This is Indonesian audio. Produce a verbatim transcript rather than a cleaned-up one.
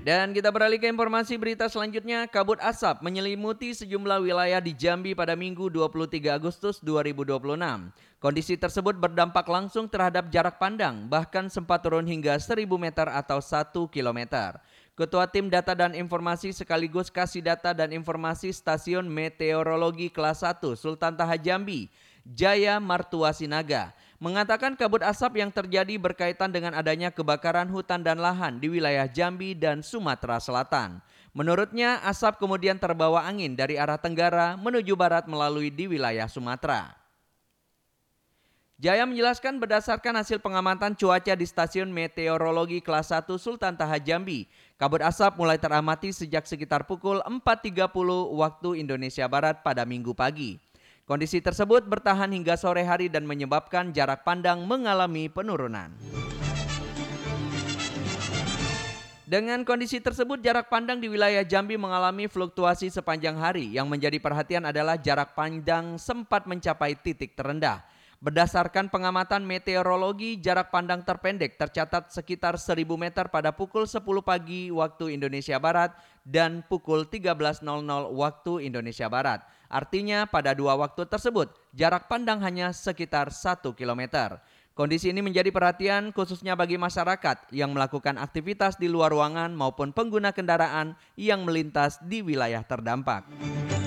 Dan kita beralih ke informasi berita selanjutnya, kabut asap menyelimuti sejumlah wilayah di Jambi pada Minggu dua puluh tiga Agustus dua ribu dua puluh enam. Kondisi tersebut berdampak langsung terhadap jarak pandang, bahkan sempat turun hingga seribu meter atau satu kilometer. Ketua Tim Data dan Informasi sekaligus Kasih Data dan Informasi Stasiun Meteorologi Kelas satu Sultan Taha Jambi, Jaya Martua Sinaga, mengatakan kabut asap yang terjadi berkaitan dengan adanya kebakaran hutan dan lahan di wilayah Jambi dan Sumatera Selatan. Menurutnya, asap kemudian terbawa angin dari arah tenggara menuju barat melalui di wilayah Sumatera. Jaya menjelaskan berdasarkan hasil pengamatan cuaca di Stasiun Meteorologi Kelas satu Sultan Taha Jambi, kabut asap mulai teramati sejak sekitar pukul empat tiga puluh waktu Indonesia Barat pada Minggu pagi. Kondisi tersebut bertahan hingga sore hari dan menyebabkan jarak pandang mengalami penurunan. Dengan kondisi tersebut, jarak pandang di wilayah Jambi mengalami fluktuasi sepanjang hari. Yang menjadi perhatian adalah jarak pandang sempat mencapai titik terendah. Berdasarkan pengamatan meteorologi, jarak pandang terpendek tercatat sekitar seribu meter pada pukul sepuluh pagi waktu Indonesia Barat dan pukul tiga belas nol nol waktu Indonesia Barat. Artinya pada dua waktu tersebut jarak pandang hanya sekitar satu kilometer. Kondisi ini menjadi perhatian khususnya bagi masyarakat yang melakukan aktivitas di luar ruangan maupun pengguna kendaraan yang melintas di wilayah terdampak.